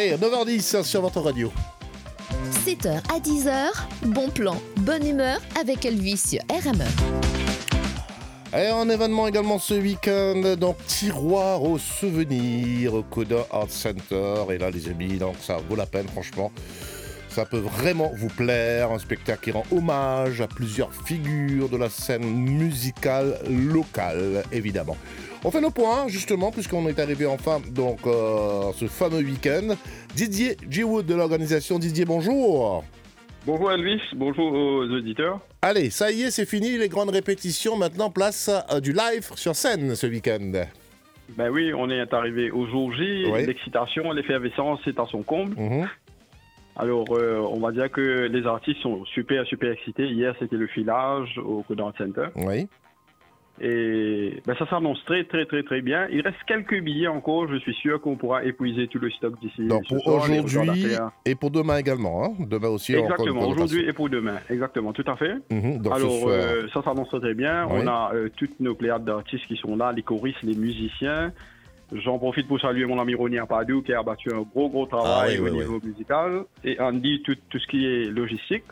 Allez, 9h10 sur votre radio. 7h à 10h, bon plan, bonne humeur avec Elvis sur RME. Et en événement également ce week-end, donc tiroir aux souvenirs au Coda Art Center. Et là les amis, donc ça vaut la peine franchement. Ça peut vraiment vous plaire, un spectacle qui rend hommage à plusieurs figures de la scène musicale locale, évidemment. On fait nos points, justement, puisqu'on est arrivé enfin donc ce fameux week-end. Didier G. Wood de l'organisation. Didier, bonjour. Bonjour Elvis, bonjour aux auditeurs. Allez, ça y est, c'est fini, les grandes répétitions. Maintenant, place du live sur scène ce week-end. Ben oui, on est arrivé au jour J. Oui. L'excitation, l'effervescence est à son comble. Mhm. Alors, on va dire que les artistes sont super excités. Hier, c'était le filage au Coda Art Center. Oui. Et ben, ça s'annonce très bien. Il reste quelques billets encore. Je suis sûr qu'on pourra épuiser tout le stock d'ici. Donc ce pour soir, les aujourd'hui retardataires. et pour demain également. Hein. Demain aussi. Exactement, aujourd'hui et pour demain. Exactement, tout à fait. Donc Alors, ce soir... ça s'annonce très bien. Oui. On a toutes nos pléiades d'artistes qui sont là, les choristes, les musiciens. J'en profite pour saluer mon ami Ronnie Apadou qui a battu un gros travail au niveau musical. Et Andy, tout ce qui est logistique.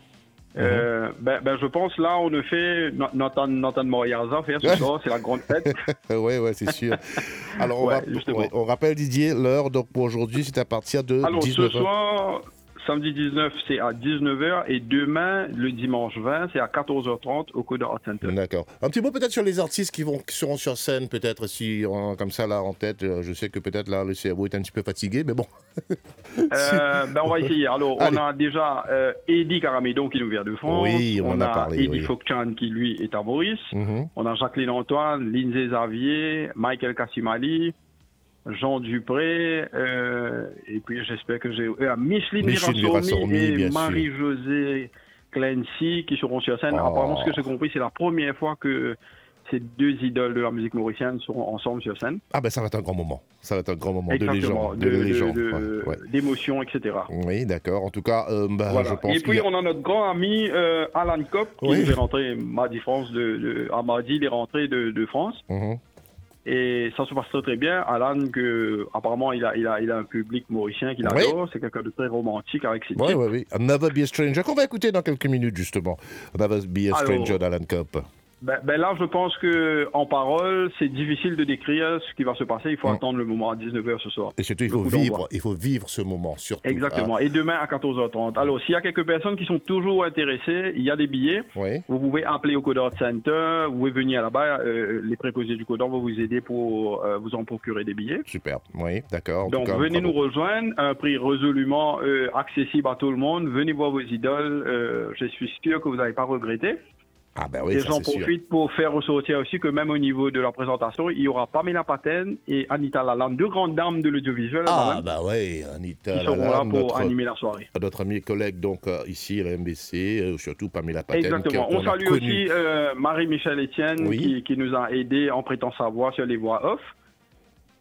Je pense là, on a fait Nathan Moriaza faire ce soir, c'est la grande fête. Oui, c'est sûr. Alors, on rappelle Didier, l'heure donc pour aujourd'hui, c'est à partir de 19h. Ce soir, samedi 19, c'est à 19h et demain, le dimanche 20, c'est à 14h30 au Coda Art Center. D'accord. Un petit mot peut-être sur les artistes qui seront sur scène, peut-être, si comme ça là en tête. Je sais que peut-être là le cerveau est un petit peu fatigué, mais bon. On va essayer. Alors, on a déjà Eddie Caramedon qui nous vient de France. Oui, on en a parlé. Eddie Fokchan qui lui est à Maurice. On a Jacqueline Antoine, Lindsay Xavier, Michael Kassimali, Jean Dupré, et puis j'espère que j'ai Micheline Virassourmi et Marie-Josée Clancy qui seront sur scène. Apparemment, ce que j'ai compris, c'est la première fois que ces deux idoles de la musique mauricienne seront ensemble sur scène. Ah ben ça va être un grand moment. Ça va être un grand moment. Exactement, de légende. D'émotion, etc. Oui, d'accord. En tout cas, voilà. je pense. Et puis on a notre grand ami Alan Kopp qui est rentré mardi France à mardi, il est rentré de France. Et ça se passe très bien. Alan, apparemment, il a un public mauricien qu'il adore. C'est quelqu'un de très romantique avec ses titres. Oui. Never Be a Stranger, qu'on va écouter dans quelques minutes, justement. Never Be a Stranger d'Alan Kopp. Là, je pense que en parole, c'est difficile de décrire ce qui va se passer. Il faut attendre le moment à 19h ce soir. Et surtout, il faut vivre ce moment, surtout. Exactement. Et demain à 14h30. Alors, s'il y a quelques personnes qui sont toujours intéressées, il y a des billets. Oui. Vous pouvez appeler au Coda Art Center. Vous pouvez venir là-bas. Les préposés du Coda vont vous aider pour vous en procurer des billets. Super. Oui, d'accord. Donc, venez nous rejoindre. Un prix résolument accessible à tout le monde. Venez voir vos idoles. Je suis sûr que vous n'allez pas regretter. Ah ben oui, et j'en profite pour faire ressortir aussi que même au niveau de la présentation, il y aura Pamela Paten et Anita Lalande, deux grandes dames de l'audiovisuel. Anita qui seront là pour animer la soirée. Notre ami et collègue donc ici à la MBC, surtout Pamela Paten. Exactement. On salue aussi Marie-Michel Etienne qui nous a aidés en prêtant sa voix sur les voix off.